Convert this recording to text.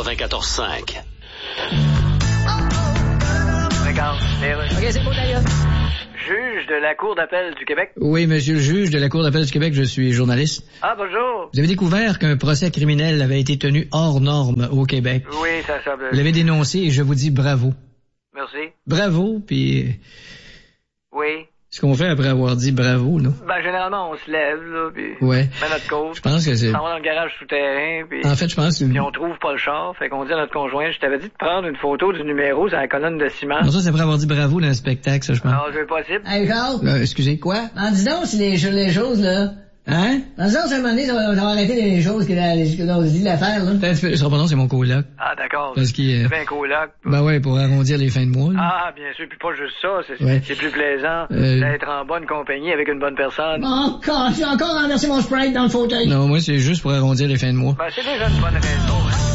94.5. OK, c'est bon d'ailleurs. Juge de la Cour d'appel du Québec. Oui, monsieur le juge de la Cour d'appel du Québec, je suis journaliste. Ah, bonjour. Vous avez découvert qu'un procès criminel avait été tenu hors norme au Québec. Oui, ça semble... Vous l'avez dénoncé et je vous dis bravo. Merci. Bravo, puis... Oui. Ce qu'on fait après avoir dit bravo, là. Ben, généralement, on se lève, là, puis... Ouais. On met notre coat. Je pense que c'est... On va dans le garage souterrain, puis... En fait, je pense que... Puis on trouve pas le char, fait qu'on dit à notre conjoint, je t'avais dit de prendre une photo du numéro sur la colonne de ciment. Non, ça, c'est après avoir dit bravo dans le spectacle, ça, je pense. Alors, c'est possible. Hey, Charles. Excusez, quoi? Dis donc si les choses, là. Hein? Dis donc, à un moment donné, ça va arrêter les choses qu'on se dit l'affaire, là. Peut-être, ce sera pas non, c'est mon coloc. Ah, d'accord. Parce qu'il... C'est bien coloc. Ben ouais, pour arrondir les fins de mois. Là. Ah, bien sûr, puis pas juste ça, Ouais. c'est plus plaisant d'être en bonne compagnie avec une bonne personne. J'ai encore renversé mon Sprite dans le fauteuil. Non, moi, c'est juste pour arrondir les fins de mois. Ben, c'est déjà une bonne raison, hein.